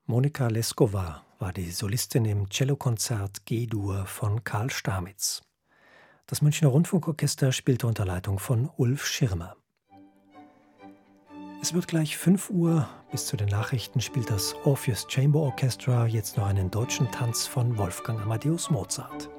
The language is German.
Monika Leskowa war die Solistin im Cellokonzert G-Dur von Karl Stamitz. Das Münchner Rundfunkorchester spielte unter Leitung von Ulf Schirmer. Es wird gleich 5 Uhr. Bis zu den Nachrichten spielt das Orpheus Chamber Orchestra jetzt noch einen deutschen Tanz von Wolfgang Amadeus Mozart.